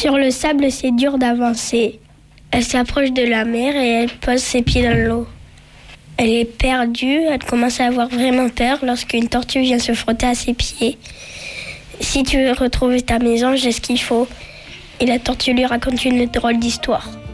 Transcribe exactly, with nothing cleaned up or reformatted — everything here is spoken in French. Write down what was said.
Sur le sable, c'est dur d'avancer. Elle s'approche de la mer et elle pose ses pieds dans l'eau. Elle est perdue, elle commence à avoir vraiment peur lorsqu'une tortue vient se frotter à ses pieds. Si tu veux retrouver ta maison, j'ai ce qu'il faut. Et la tortue lui raconte une drôle d'histoire.